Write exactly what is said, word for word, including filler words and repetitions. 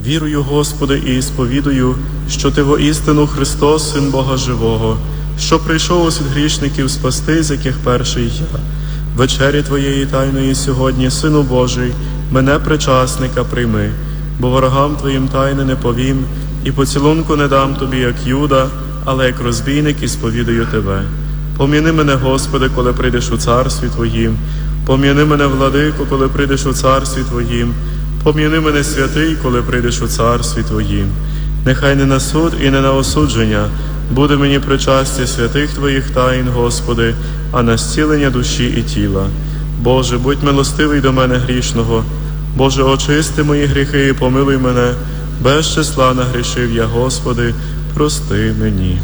Вірую, Господи, і сповідую, що Ти воістину Христос, Син Бога Живого, що прийшов ось від грішників спасти, з яких перший я. Вечері Твоєї тайної сьогодні, Сину Божий, мене причасника прийми, бо ворогам Твоїм тайни не повім, і поцілунку не дам Тобі, як Юда, але як розбійник і сповідаю Тебе. Пом'яни мене, Господи, коли прийдеш у царстві Твоїм, пом'яни мене, Владико, коли прийдеш у царстві Твоїм, пом'яни мене, святий, коли прийдеш у царстві Твоїм. Нехай не на суд і не на осудження буде мені причастя святих Твоїх тайн, Господи, а на зцілення душі і тіла. Боже, будь милостивий до мене грішного. Боже, очисти мої гріхи і помилуй мене. Без числа нагрішив я, Господи, прости мені.